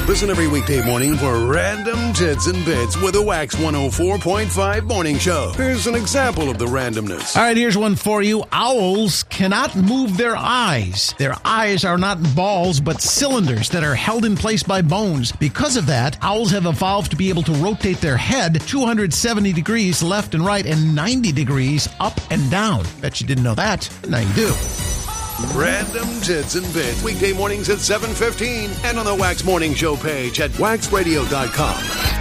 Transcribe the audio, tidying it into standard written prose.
Listen every weekday morning for Random Tits and Bits with the Wax 104.5 Morning Show. Here's an example of the randomness. All right, here's one for you. Owls cannot move their eyes. Their eyes are not balls, but cylinders that are held in place by bones. Because of that, owls have evolved to be able to rotate their head 270 degrees left and right and 90 degrees up and down. Bet you didn't know that. Now you do. Random Tits and Bits, weekday mornings at 7:15 and on the Wax Morning Show page at waxradio.com.